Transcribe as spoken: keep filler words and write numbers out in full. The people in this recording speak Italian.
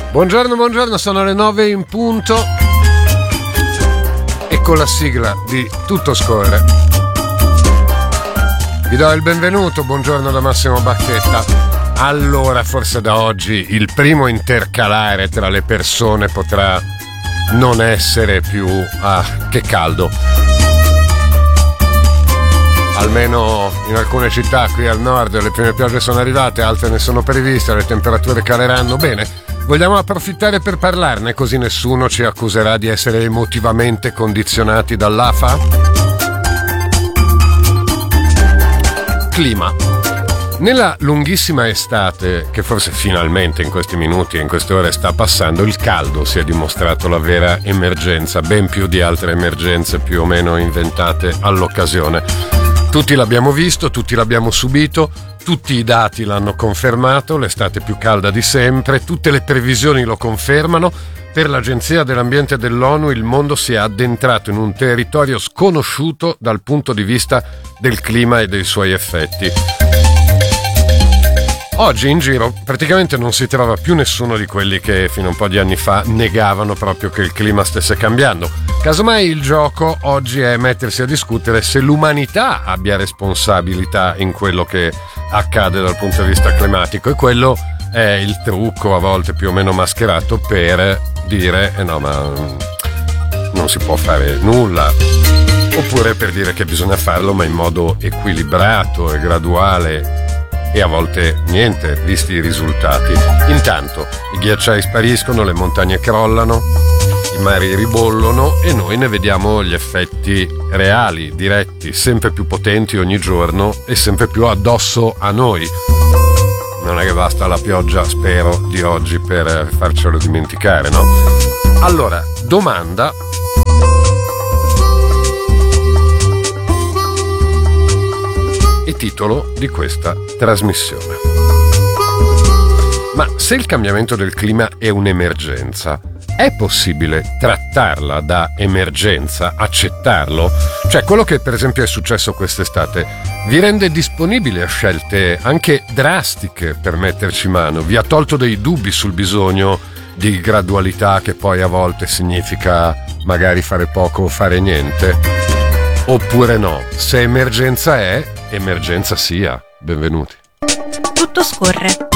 Buongiorno, buongiorno, sono le nove in punto e con la sigla di Tutto Scorre vi do il benvenuto. Buongiorno da Massimo Bacchetta. Allora, forse da oggi il primo intercalare tra le persone potrà non essere più ah, che caldo. Almeno in alcune città qui al nord le prime piogge sono arrivate, altre ne sono previste, le temperature caleranno. Bene, vogliamo approfittare per parlarne, così nessuno ci accuserà di essere emotivamente condizionati dall'A F A? Clima. Nella lunghissima estate, che forse finalmente in questi minuti e in queste ore sta passando, il caldo si è dimostrato la vera emergenza, ben più di altre emergenze più o meno inventate all'occasione. Tutti l'abbiamo visto, tutti l'abbiamo subito, tutti i dati l'hanno confermato, l'estate più calda di sempre, tutte le previsioni lo confermano. Per l'Agenzia dell'Ambiente dell'ONU il mondo si è addentrato in un territorio sconosciuto dal punto di vista del clima e dei suoi effetti. Oggi in giro praticamente non si trova più nessuno di quelli che fino a un po' di anni fa negavano proprio che il clima stesse cambiando. Casomai il gioco oggi è mettersi a discutere se l'umanità abbia responsabilità in quello che accade dal punto di vista climatico, e quello è il trucco a volte più o meno mascherato per dire eh no ma non si può fare nulla, oppure per dire che bisogna farlo ma in modo equilibrato e graduale. E a volte niente, visti i risultati. Intanto i ghiacciai spariscono, le montagne crollano, i mari ribollono e noi ne vediamo gli effetti reali, diretti, sempre più potenti ogni giorno e sempre più addosso a noi. Non è che basta la pioggia, spero, di oggi per farcelo dimenticare, no? Allora, domanda: e titolo di questa trasmissione. Ma se il cambiamento del clima è un'emergenza, è possibile trattarla da emergenza, accettarlo? Cioè, quello che per esempio è successo quest'estate vi rende disponibili a scelte anche drastiche per metterci mano? Vi ha tolto dei dubbi sul bisogno di gradualità, che poi a volte significa magari fare poco o fare niente? Oppure no? Se emergenza è, emergenza sia. Benvenuti. Tutto scorre.